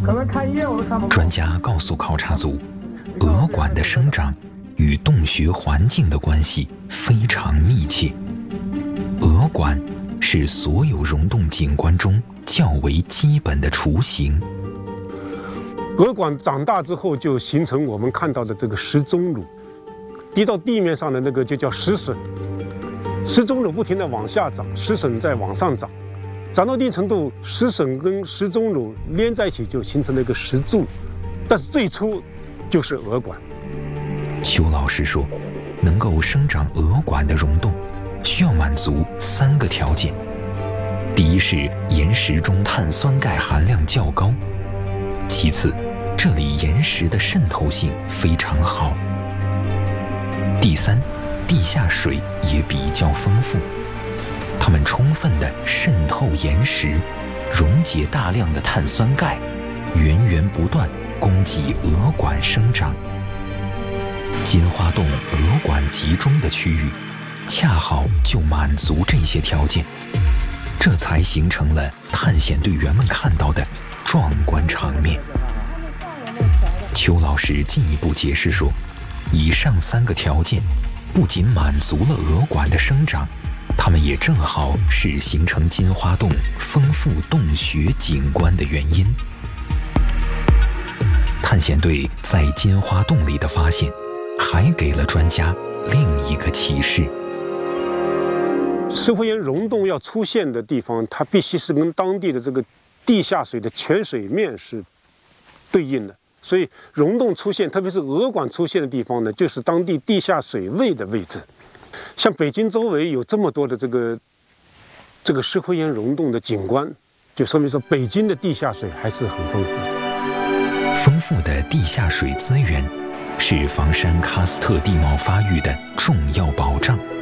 专家告诉考察组，鹅管的生长与洞穴环境的关系非常密切。鹅管是所有溶洞景观中较为基本的雏形。 鹅管长大之后就形成我们看到的这个石钟乳，滴到地面上的那个就叫石笋。石钟乳不停地往下长，石笋再往上长，长到一定程度，石笋跟石钟乳连在一起就形成了一个石柱，但是最初就是鹅管。 邱老师说，能够生长鹅管的溶洞需要满足3个条件。第一是岩石中碳酸钙含量较高，其次这里岩石的渗透性非常好，第三，地下水也比较丰富，它们充分地渗透岩石，溶解大量的碳酸钙，源源不断供给鹅管生长。金花洞鹅管集中的区域恰好就满足这些条件，这才形成了探险队员们看到的壮观场面。邱老师进一步解释说，以上3个条件不仅满足了鹅管的生长，它们也正好是形成金花洞丰富洞穴景观的原因。探险队在金花洞里的发现还给了专家另一个启示。 石灰岩溶洞要出现的地方，它必须是跟当地的这个地下水的泉水面是对应的，所以溶洞出现，特别是鹅管出现的地方呢，就是当地地下水位的位置。像北京周围有这么多的这个石灰岩溶洞的景观，就说明说北京的地下水还是很丰富的。 丰富的地下水资源是房山喀斯特地貌发育的重要保障。